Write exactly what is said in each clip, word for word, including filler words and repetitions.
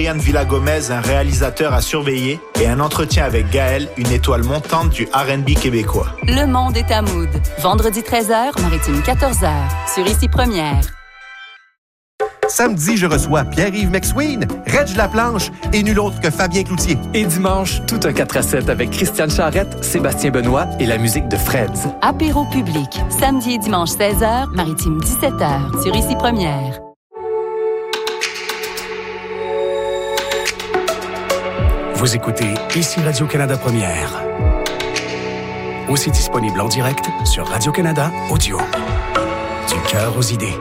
Brian Villagomez, un réalisateur à surveiller, et un entretien avec Gaël, une étoile montante du R and B québécois. Le monde est à Mood. Vendredi treize heures, Maritime quatorze heures. Sur Ici Première. Samedi, je reçois Pierre-Yves McSween, Reg Laplanche et nul autre que Fabien Cloutier. Et dimanche, tout un quatre à sept avec Christiane Charrette, Sébastien Benoît et la musique de Freds. Apéro public. Samedi et dimanche seize heures, Maritime dix-sept heures. Sur Ici Première. Vous écoutez Ici Radio-Canada Première. Aussi disponible en direct sur Radio-Canada Audio. Du cœur aux idées.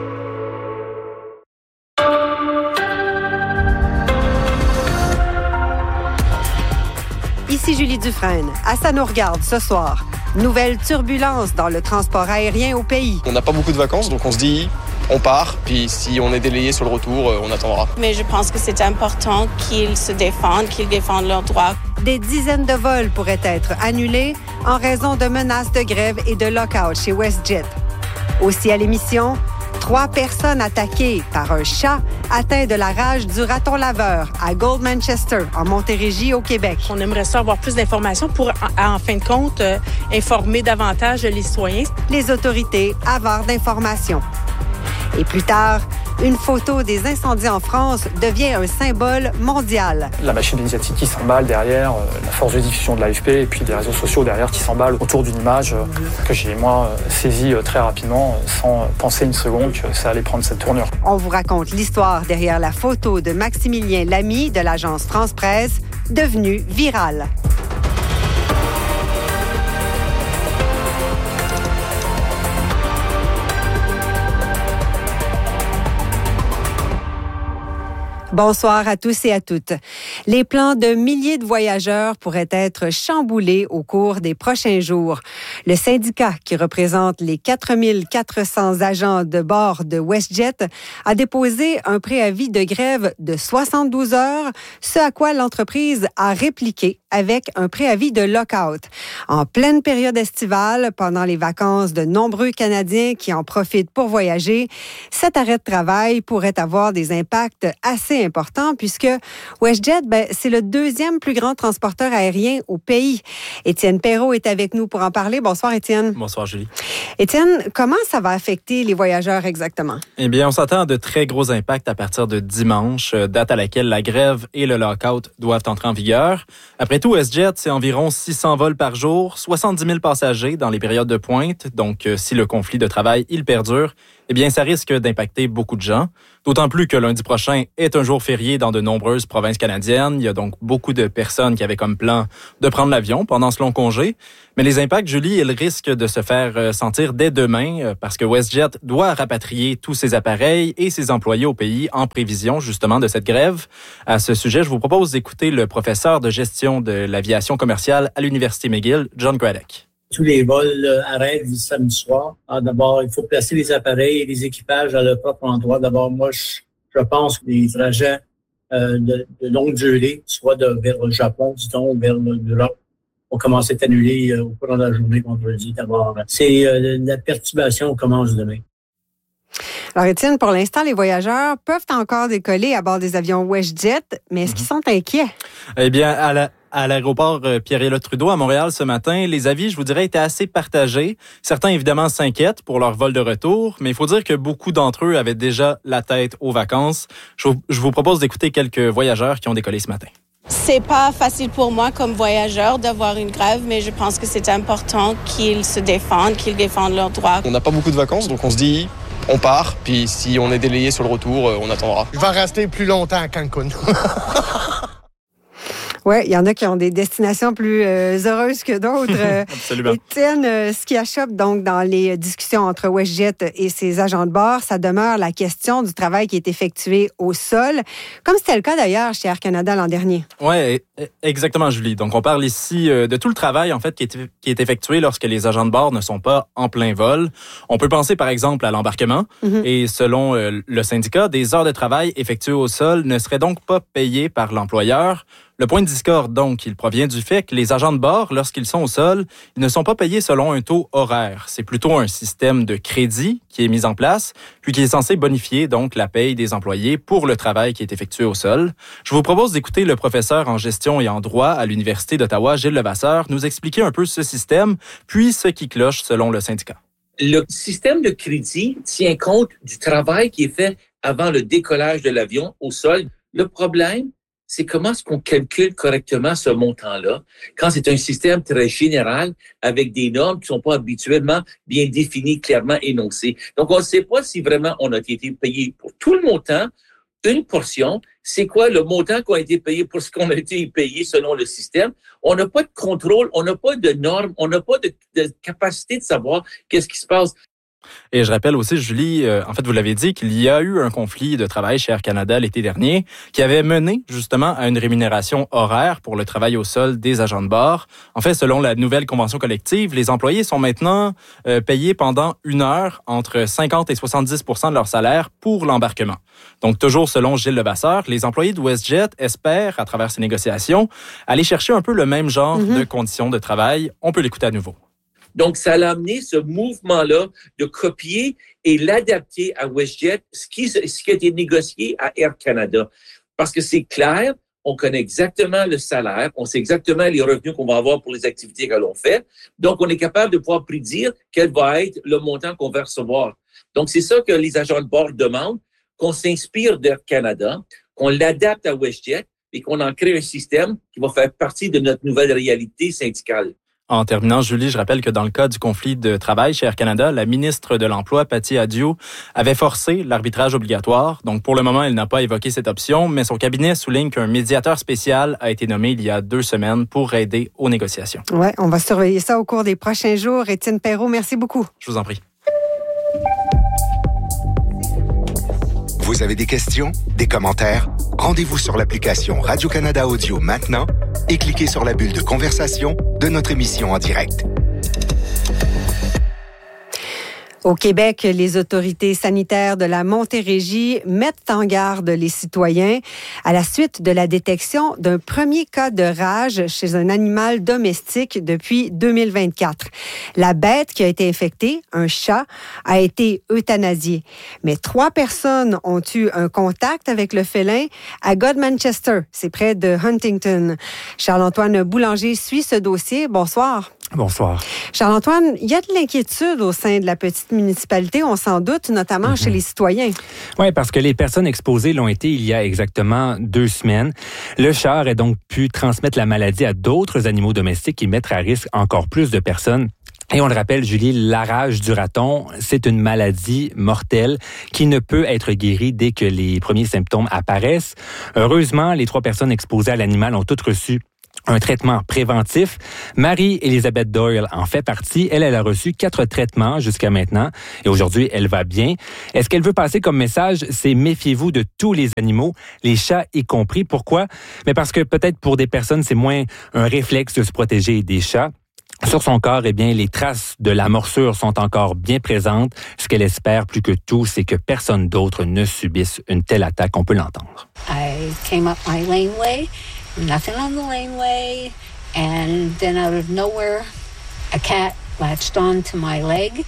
Ici Julie Dufresne. À ça nous regarde ce soir. Nouvelle turbulence dans le transport aérien au pays. On n'a pas beaucoup de vacances, donc on se dit, on part, puis si on est délayé sur le retour, on attendra. Mais je pense que c'est important qu'ils se défendent, qu'ils défendent leurs droits. Des dizaines de vols pourraient être annulés en raison de menaces de grève et de lock-out chez WestJet. Aussi à l'émission, trois personnes attaquées par un chat atteint de la rage du raton laveur à Gold Manchester, en Montérégie, au Québec. On aimerait ça avoir plus d'informations pour, en, en fin de compte, euh, informer davantage les citoyens. Les autorités avares d'informations. Et plus tard, une photo des incendies en France devient un symbole mondial. La machine médiatique qui s'emballe derrière, euh, la force de diffusion de l'A F P et puis des réseaux sociaux derrière qui s'emballent autour d'une image euh, que j'ai, moi, euh, saisie euh, très rapidement euh, sans penser une seconde que ça allait prendre cette tournure. On vous raconte l'histoire derrière la photo de Maximilien Lamy de l'agence France Presse, devenue virale. Bonsoir à tous et à toutes. Les plans de milliers de voyageurs pourraient être chamboulés au cours des prochains jours. Le syndicat, qui représente les quatre mille quatre cents agents de bord de WestJet, a déposé un préavis de grève de soixante-douze heures, ce à quoi l'entreprise a répliqué avec un préavis de lock-out. En pleine période estivale, pendant les vacances de nombreux Canadiens qui en profitent pour voyager, cet arrêt de travail pourrait avoir des impacts assez importants puisque WestJet, ben, c'est le deuxième plus grand transporteur aérien au pays. Étienne Perrault est avec nous pour en parler. Bonsoir, Étienne. Bonsoir, Julie. Étienne, comment ça va affecter les voyageurs exactement? Eh bien, on s'attend à de très gros impacts à partir de dimanche, date à laquelle la grève et le lock-out doivent entrer en vigueur. Après tout, WestJet, c'est environ six cents vols par jour, soixante-dix mille passagers dans les périodes de pointe. Donc, si le conflit de travail, il perdure, eh bien, ça risque d'impacter beaucoup de gens. D'autant plus que lundi prochain est un jour férié dans de nombreuses provinces canadiennes. Il y a donc beaucoup de personnes qui avaient comme plan de prendre l'avion pendant ce long congé. Mais les impacts, Julie, ils risquent de se faire sentir dès demain parce que WestJet doit rapatrier tous ses appareils et ses employés au pays en prévision justement de cette grève. À ce sujet, je vous propose d'écouter le professeur de gestion de l'aviation commerciale à l'Université McGill, John Craddock. Tous les vols euh, arrêtent du samedi soir. Ah, d'abord, il faut placer les appareils et les équipages à leur propre endroit. D'abord, moi, je, je pense que les trajets euh, de, de longue durée, soit de, vers le Japon, disons, vers l'Europe, vont commencer à être annulés euh, au cours de la journée vendredi. D'abord, c'est euh, la perturbation commence demain. Alors, Étienne, pour l'instant, les voyageurs peuvent encore décoller à bord des avions WestJet, mais est-ce qu'ils sont inquiets? Eh bien, à la À l'aéroport Pierre-Éliott Trudeau à Montréal ce matin, les avis, je vous dirais, étaient assez partagés. Certains, évidemment, s'inquiètent pour leur vol de retour, mais il faut dire que beaucoup d'entre eux avaient déjà la tête aux vacances. Je vous, je vous propose d'écouter quelques voyageurs qui ont décollé ce matin. C'est pas facile pour moi comme voyageur d'avoir une grève, mais je pense que c'est important qu'ils se défendent, qu'ils défendent leurs droits. On n'a pas beaucoup de vacances, donc on se dit, on part, puis si on est délayé sur le retour, on attendra. Je vais rester plus longtemps à Cancun. Oui, il y en a qui ont des destinations plus euh, heureuses que d'autres. Absolument. Étienne, euh, ce qui achoppe donc dans les discussions entre WestJet et ses agents de bord, ça demeure la question du travail qui est effectué au sol, comme c'était le cas d'ailleurs chez Air Canada l'an dernier. Oui, exactement, Julie. Donc, on parle ici de tout le travail, en fait, qui est, qui est effectué lorsque les agents de bord ne sont pas en plein vol. On peut penser, par exemple, à l'embarquement. Mm-hmm. Et selon euh, le syndicat, des heures de travail effectuées au sol ne seraient donc pas payées par l'employeur. Le point de discorde, donc, il provient du fait que les agents de bord, lorsqu'ils sont au sol, ils ne sont pas payés selon un taux horaire. C'est plutôt un système de crédit qui est mis en place, puis qui est censé bonifier donc la paye des employés pour le travail qui est effectué au sol. Je vous propose d'écouter le professeur en gestion et en droit à l'Université d'Ottawa, Gilles Levasseur, nous expliquer un peu ce système, puis ce qui cloche selon le syndicat. Le système de crédit tient compte du travail qui est fait avant le décollage de l'avion au sol. Le problème, c'est comment est-ce qu'on calcule correctement ce montant-là quand c'est un système très général avec des normes qui sont pas habituellement bien définies, clairement énoncées. Donc, on ne sait pas si vraiment on a été payé pour tout le montant, une portion. C'est quoi le montant qui a été payé pour ce qu'on a été payé selon le système? On n'a pas de contrôle, on n'a pas de normes, on n'a pas de, de capacité de savoir qu'est-ce qui se passe. Et je rappelle aussi, Julie, euh, en fait, vous l'avez dit, qu'il y a eu un conflit de travail chez Air Canada l'été dernier qui avait mené justement à une rémunération horaire pour le travail au sol des agents de bord. En fait, selon la nouvelle convention collective, les employés sont maintenant euh, payés pendant une heure entre cinquante et soixante-dix pour cent de leur salaire pour l'embarquement. Donc, toujours selon Gilles Levasseur, les employés de WestJet espèrent, à travers ces négociations, aller chercher un peu le même genre mm-hmm. de conditions de travail. On peut l'écouter à nouveau. Donc, ça a amené ce mouvement-là de copier et l'adapter à WestJet, ce qui, ce qui a été négocié à Air Canada. Parce que c'est clair, on connaît exactement le salaire, on sait exactement les revenus qu'on va avoir pour les activités que l'on fait. Donc, on est capable de pouvoir prédire quel va être le montant qu'on va recevoir. Donc, c'est ça que les agents de bord demandent, qu'on s'inspire d'Air Canada, qu'on l'adapte à WestJet et qu'on en crée un système qui va faire partie de notre nouvelle réalité syndicale. En terminant, Julie, je rappelle que dans le cas du conflit de travail chez Air Canada, la ministre de l'Emploi, Patty Adieu, avait forcé l'arbitrage obligatoire. Donc, pour le moment, elle n'a pas évoqué cette option, mais son cabinet souligne qu'un médiateur spécial a été nommé il y a deux semaines pour aider aux négociations. Oui, on va surveiller ça au cours des prochains jours. Étienne Perrault, merci beaucoup. Je vous en prie. Vous avez des questions, des commentaires? Rendez-vous sur l'application Radio-Canada Audio maintenant et cliquez sur la bulle de conversation de notre émission en direct. Au Québec, les autorités sanitaires de la Montérégie mettent en garde les citoyens à la suite de la détection d'un premier cas de rage chez un animal domestique depuis deux mille vingt-quatre. La bête qui a été infectée, un chat, a été euthanasiée. Mais trois personnes ont eu un contact avec le félin à Godmanchester, c'est près de Huntington. Charles-Antoine Boulanger suit ce dossier. Bonsoir. Bonsoir. Charles-Antoine, il y a de l'inquiétude au sein de la petite municipalité, on s'en doute, notamment mm-hmm. chez les citoyens. Oui, parce que les personnes exposées l'ont été il y a exactement deux semaines. Le chat aurait donc pu transmettre la maladie à d'autres animaux domestiques et mettre à risque encore plus de personnes. Et on le rappelle, Julie, la rage du raton, c'est une maladie mortelle qui ne peut être guérie dès que les premiers symptômes apparaissent. Heureusement, les trois personnes exposées à l'animal ont toutes reçu un traitement préventif. Marie-Élisabeth Doyle en fait partie. Elle, elle a reçu quatre traitements jusqu'à maintenant et aujourd'hui, elle va bien. Et ce qu'elle veut passer comme message, c'est méfiez-vous de tous les animaux, les chats y compris. Pourquoi? Mais parce que peut-être pour des personnes, c'est moins un réflexe de se protéger des chats. Sur son corps, eh bien, les traces de la morsure sont encore bien présentes. Ce qu'elle espère plus que tout, c'est que personne d'autre ne subisse une telle attaque. On peut l'entendre. I came up my laneway, nothing on the laneway, and then out of nowhere, a cat latched onto my leg.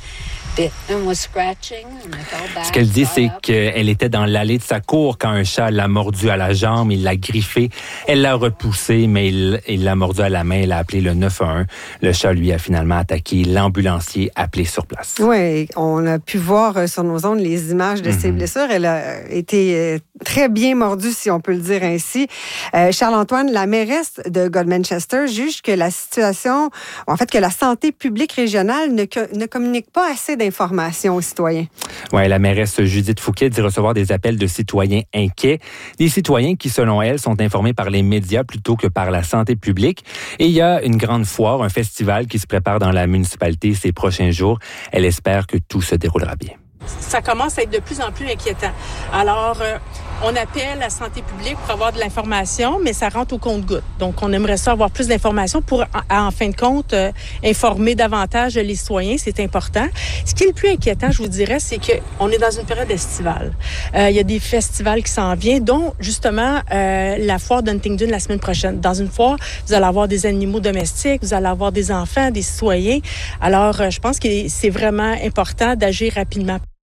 Ce qu'elle dit, c'est qu'elle était dans l'allée de sa cour quand un chat l'a mordu à la jambe, il l'a griffé. Elle l'a repoussé, mais il, il l'a mordu à la main. Elle a appelé le neuf un un. Le chat, lui, a finalement attaqué l'ambulancier appelé sur place. Oui, on a pu voir sur nos ondes les images de mm-hmm. ses blessures. Elle a été très bien mordue, si on peut le dire ainsi. Euh, Charles-Antoine, la mairesse de Godmanchester juge que la situation, en fait, que la santé publique régionale ne, ne communique pas assez d'informations aux citoyens. Oui, la mairesse Judith Fouquet dit recevoir des appels de citoyens inquiets. Des citoyens qui, selon elle, sont informés par les médias plutôt que par la santé publique. Et il y a une grande foire, un festival qui se prépare dans la municipalité ces prochains jours. Elle espère que tout se déroulera bien. Ça commence à être de plus en plus inquiétant. Alors, euh, on appelle la santé publique pour avoir de l'information, mais ça rentre au compte-gouttes. Donc, on aimerait ça avoir plus d'informations pour, en, en fin de compte, euh, informer davantage les citoyens. C'est important. Ce qui est le plus inquiétant, je vous dirais, c'est qu'on est dans une période estivale. Euh, il y a des festivals qui s'en viennent, dont, justement, euh, la foire d'Huntingdon la semaine prochaine. Dans une foire, vous allez avoir des animaux domestiques, vous allez avoir des enfants, des citoyens. Alors, euh, je pense que c'est vraiment important d'agir rapidement.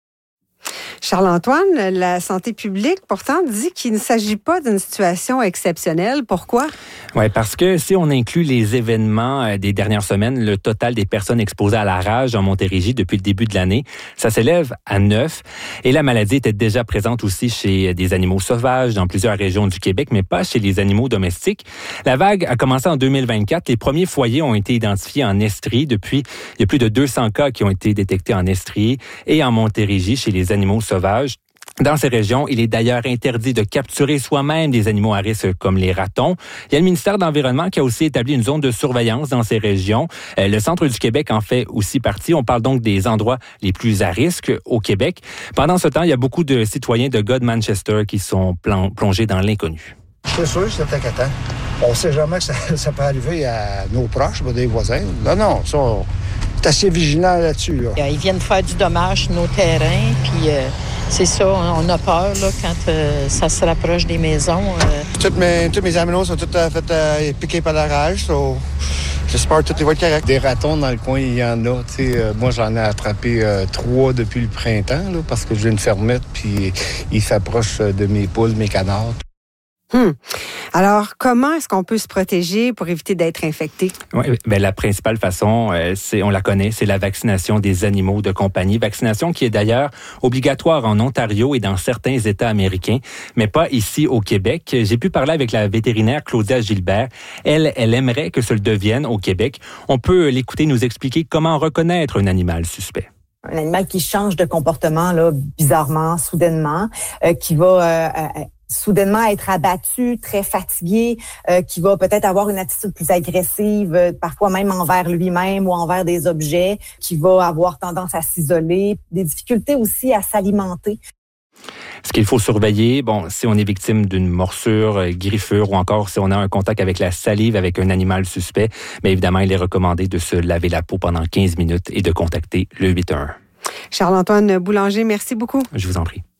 Charles-Antoine, la santé publique, pourtant, dit qu'il ne s'agit pas d'une situation exceptionnelle. Pourquoi? Oui, parce que si on inclut les événements des dernières semaines, le total des personnes exposées à la rage en Montérégie depuis le début de l'année, ça s'élève à neuf. Et la maladie était déjà présente aussi chez des animaux sauvages dans plusieurs régions du Québec, mais pas chez les animaux domestiques. La vague a commencé en deux mille vingt-quatre. Les premiers foyers ont été identifiés en Estrie. Depuis, il y a plus de deux cents cas qui ont été détectés en Estrie et en Montérégie chez les animaux sauvages. Dans ces régions, il est d'ailleurs interdit de capturer soi-même des animaux à risque comme les ratons. Il y a le ministère de l'Environnement qui a aussi établi une zone de surveillance dans ces régions. Euh, le centre du Québec en fait aussi partie. On parle donc des endroits les plus à risque au Québec. Pendant ce temps, il y a beaucoup de citoyens de God Manchester qui sont plong- plongés dans l'inconnu. C'est sûr, c'est inquiétant. On ne sait jamais que ça, ça peut arriver à nos proches, des voisins. Non, non, ça, on est assez vigilant là-dessus. Là. Ils viennent faire du dommage sur nos terrains, puis euh, c'est ça, on a peur là, quand euh, ça se rapproche des maisons. Euh. Toutes mes, tous mes aminos sont tous euh, fait euh, piqués par la rage, so, j'espère que tout va être correct. Des ratons dans le coin, il y en a. Euh, moi, j'en ai attrapé euh, trois depuis le printemps, là, parce que j'ai une fermette, puis ils s'approchent de mes poules, mes canards. Hmm. Alors, comment est-ce qu'on peut se protéger pour éviter d'être infecté? Oui, ben la principale façon, euh, c'est, on la connaît, c'est la vaccination des animaux de compagnie. Vaccination qui est d'ailleurs obligatoire en Ontario et dans certains États américains, mais pas ici au Québec. J'ai pu parler avec la vétérinaire Claudia Gilbert. Elle, elle aimerait que ce le devienne au Québec. On peut l'écouter nous expliquer comment reconnaître un animal suspect. Un animal qui change de comportement là, bizarrement, soudainement, euh, qui va... Euh, euh, soudainement être abattu, très fatigué, euh, qui va peut-être avoir une attitude plus agressive, euh, parfois même envers lui-même ou envers des objets, qui va avoir tendance à s'isoler, des difficultés aussi à s'alimenter. Ce qu'il faut surveiller, bon, si on est victime d'une morsure, euh, griffure ou encore si on a un contact avec la salive avec un animal suspect, bien évidemment, il est recommandé de se laver la peau pendant quinze minutes et de contacter le huit un un. Charles-Antoine Boulanger, merci beaucoup. Je vous en prie.